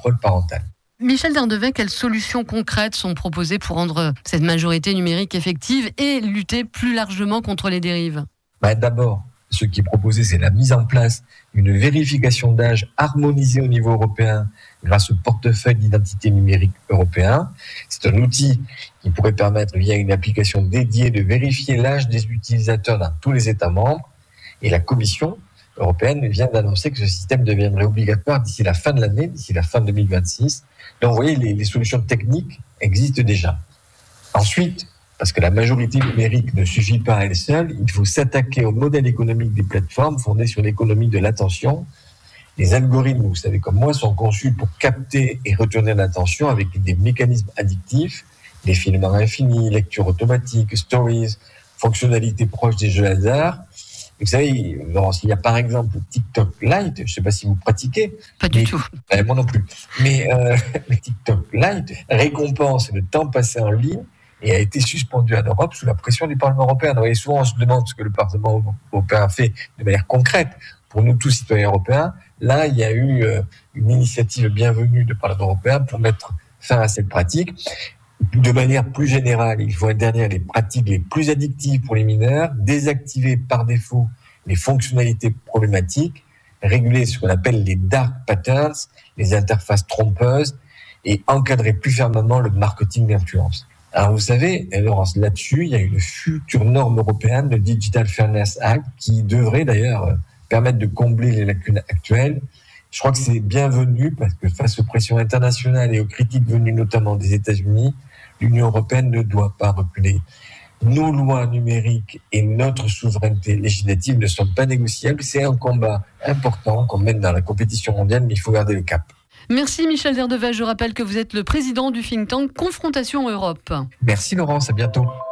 contrôle parental. Michel Derdevet, quelles solutions concrètes sont proposées pour rendre cette majorité numérique effective et lutter plus largement contre les dérives ? D'abord, ce qui est proposé, c'est la mise en place d'une vérification d'âge harmonisée au niveau européen grâce au portefeuille d'identité numérique européen. C'est un outil qui pourrait permettre, via une application dédiée, de vérifier l'âge des utilisateurs dans tous les États membres. Et la Commission européenne vient d'annoncer que ce système deviendrait obligatoire d'ici la fin de l'année, d'ici la fin 2026. Donc, vous voyez, les solutions techniques existent déjà. Ensuite, parce que la majorité numérique ne suffit pas à elle seule, il faut s'attaquer au modèle économique des plateformes fondé sur l'économie de l'attention. Les algorithmes, vous savez comme moi, sont conçus pour capter et retenir l'attention avec des mécanismes addictifs, défilement infini, lecture automatique, stories, fonctionnalités proches des jeux hasard. Vous savez, Laurence, il y a par exemple TikTok Lite, je ne sais pas si vous pratiquez. Pas du tout. Moi non plus. Mais TikTok Lite récompense le temps passé en ligne et a été suspendu en Europe sous la pression du Parlement européen. Et souvent, on se demande ce que le Parlement européen fait de manière concrète pour nous tous citoyens européens. Là, il y a eu une initiative bienvenue du Parlement européen pour mettre fin à cette pratique. De manière plus générale, il faut interdire les pratiques les plus addictives pour les mineurs, désactiver par défaut les fonctionnalités problématiques, réguler ce qu'on appelle les dark patterns, les interfaces trompeuses, et encadrer plus fermement le marketing d'influence. Alors vous savez, Laurence, là-dessus, il y a une future norme européenne, le Digital Fairness Act, qui devrait d'ailleurs permettre de combler les lacunes actuelles. Je crois que c'est bienvenu parce que face aux pressions internationales et aux critiques venues notamment des États-Unis, l'Union européenne ne doit pas reculer. Nos lois numériques et notre souveraineté législative ne sont pas négociables. C'est un combat important qu'on mène dans la compétition mondiale, mais il faut garder le cap. Merci Michel Derdevet. Je rappelle que vous êtes le président du think tank Confrontation Europe. Merci Laurence, à bientôt.